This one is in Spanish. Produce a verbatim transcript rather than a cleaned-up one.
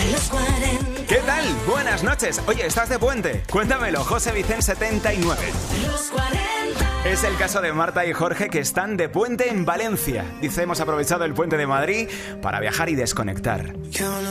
¿Qué tal? Buenas noches. Oye, ¿estás de puente? Cuéntamelo, José Vicente setenta y nueve. Es el caso de Marta y Jorge, que están de puente en Valencia. Dice, hemos aprovechado el puente de Madrid para viajar y desconectar.